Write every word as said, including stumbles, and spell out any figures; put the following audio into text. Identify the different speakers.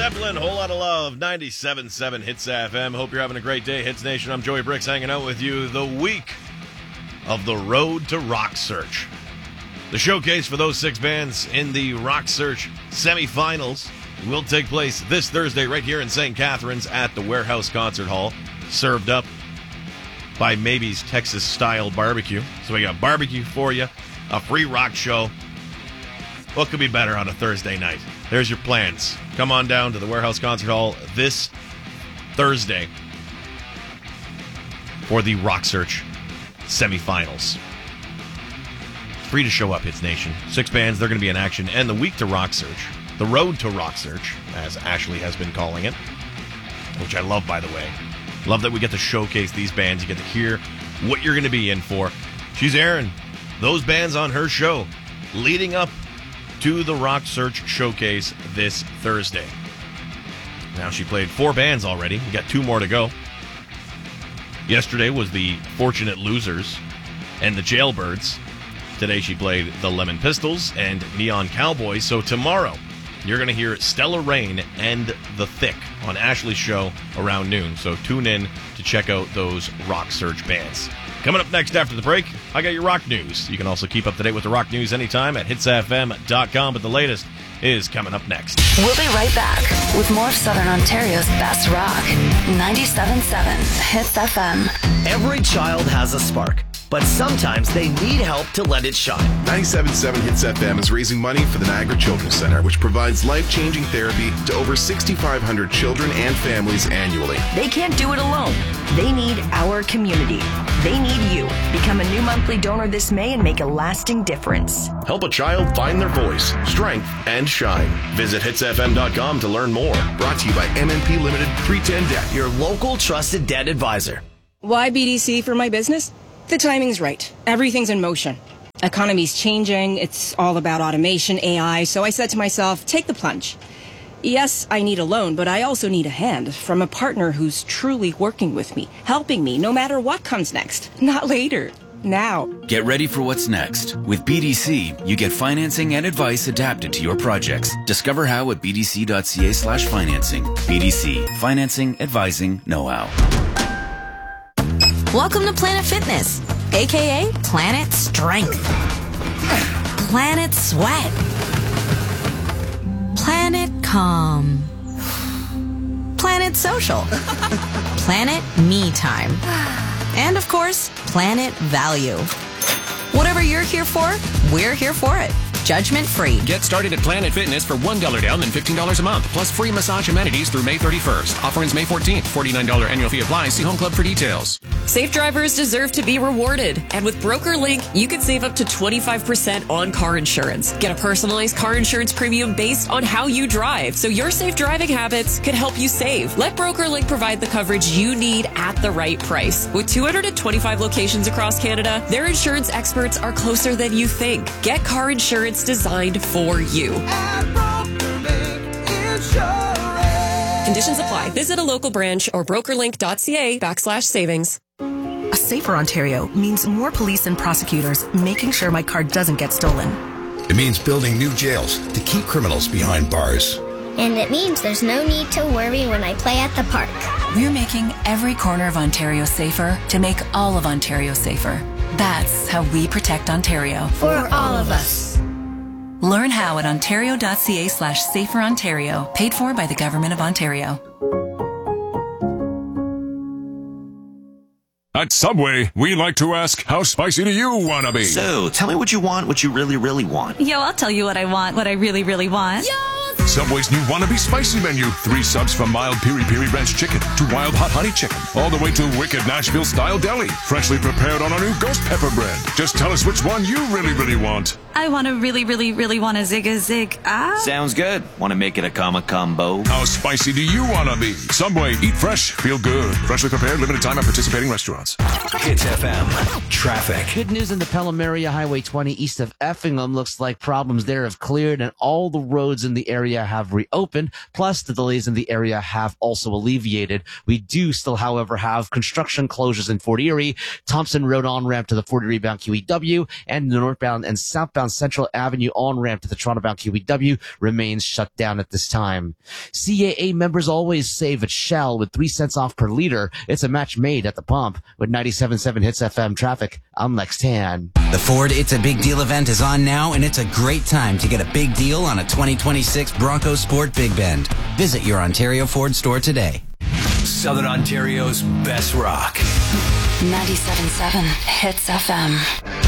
Speaker 1: Zeppelin, Whole Lot of Love, ninety-seven point seven Hits F M. Hope you're having a great day, Hits Nation. I'm Joey Bricks, hanging out with you the week of the Road to Rock Search. The showcase for those six bands in the Rock Search semifinals will take place this Thursday right here in Saint Catharines at the Warehouse Concert Hall, served up by Maybe's Texas-style barbecue. So we got barbecue for you, a free rock show. What could be better on a Thursday night? There's your plans. Come on down to the Warehouse Concert Hall this Thursday for the Rock Search semifinals. Free to show up, Hits Nation. Six bands, they're going to be in action. And the week to Rock Search, the Road to Rock Search, as Ashley has been calling it, which I love, by the way. Love that we get to showcase these bands. You get to hear what you're going to be in for. She's airing those bands on her show leading up to the Rock Search Showcase this Thursday. Now, she played four bands already. We got two more to go. Yesterday was the Fortunate Losers and the Jailbirds. Today she played the Lemon Pistols and Neon Cowboys. So tomorrow, you're going to hear Stella Rain and The Thick on Ashley's show around noon. So tune in to check out those Rock Search bands. Coming up next after the break, I got your rock news. You can also keep up to date with the rock news anytime at hits f m dot com, but the latest is coming up next.
Speaker 2: We'll be right back with more Southern Ontario's best rock. ninety-seven point seven Hits F M.
Speaker 3: Every child has a spark, but sometimes they need help to let it shine.
Speaker 4: ninety-seven point seven Hits F M is raising money for the Niagara Children's Center, which provides life-changing therapy to over sixty-five hundred children and families annually.
Speaker 5: They can't do it alone. They need our community. They need you. Become a new monthly donor this May and make a lasting difference.
Speaker 4: Help a child find their voice, strength, and shine. Visit hits f m dot com to learn more. Brought to you by M N P Limited three ten Debt.
Speaker 3: Your local trusted debt advisor.
Speaker 6: Why B D C for my business? The timing's right. Everything's in motion. Economy's changing. It's all about automation, A I. So I said to myself, take the plunge. Yes, I need a loan, but I also need a hand from a partner who's truly working with me, helping me no matter what comes next. Not later. Now.
Speaker 7: Get ready for what's next. With B D C, you get financing and advice adapted to your projects. Discover how at b d c dot c a slash financing. B D C. Financing, advising, know-how.
Speaker 8: Welcome to Planet Fitness, a k a. Planet Strength, Planet Sweat, Planet Calm, Planet Social, Planet Me Time, and of course, Planet Value. Whatever you're here for, we're here for it. Judgment free.
Speaker 9: Get started at Planet Fitness for one dollar down and fifteen dollars a month, plus free massage amenities through May thirty-first. Offer ends May fourteenth. forty-nine dollars annual fee applies. See Home Club for details.
Speaker 10: Safe drivers deserve to be rewarded. And with BrokerLink, you can save up to twenty-five percent on car insurance. Get a personalized car insurance premium based on how you drive, so your safe driving habits can help you save. Let BrokerLink provide the coverage you need at the right price. With two hundred twenty-five locations across Canada, their insurance experts are closer than you think. Get car insurance designed for you. Conditions apply. Visit a local branch or brokerlink.ca backslash savings.
Speaker 5: A safer Ontario means more police and prosecutors making sure my car doesn't get stolen.
Speaker 11: It means building new jails to keep criminals behind bars.
Speaker 12: And it means there's no need to worry when I play at the park.
Speaker 13: We're making every corner of Ontario safer to make all of Ontario safer. That's how we protect Ontario.
Speaker 12: For all of us.
Speaker 13: Learn how at ontario.ca slash safer Ontario. Paid for by the Government of Ontario.
Speaker 14: At Subway, we like to ask, how spicy do you want to be?
Speaker 15: So, tell me what you want, what you really, really want.
Speaker 16: Yo, I'll tell you what I want, what I really, really want. Yo!
Speaker 14: Subway's new Wannabe Spicy menu. Three subs from mild Piri Piri Ranch Chicken to wild hot honey chicken. All the way to wicked Nashville-style deli. Freshly prepared on our new ghost pepper bread. Just tell us which one you really, really want.
Speaker 16: I want to really, really, really want a zig a zig. Ah.
Speaker 15: Sounds good. Want to make it a comma combo?
Speaker 14: How spicy do you want to be? Subway. Eat fresh. Feel good. Freshly prepared. Limited time at participating restaurants.
Speaker 3: Hits F M. Traffic.
Speaker 17: Good news in the Pelham area. Highway twenty east of Effingham. Looks like problems there have cleared and all the roads in the area have reopened. Plus, the delays in the area have also alleviated. We do still, however, have construction closures in Fort Erie, Thompson Road on-ramp to the Fort Erie bound Q E W, and the northbound and southbound southbound Central Avenue on-ramp to the Toronto-bound Q E W remains shut down at this time. C A A members always save at Shell with three cents off per liter. It's a match made at the pump. With ninety-seven point seven Hits F M traffic, I'm Lex Tan.
Speaker 18: The Ford It's a Big Deal event is on now, and it's a great time to get a big deal on a twenty twenty-six Bronco Sport Big Bend. Visit your Ontario Ford store today.
Speaker 19: Southern Ontario's best rock.
Speaker 2: ninety-seven point seven Hits F M.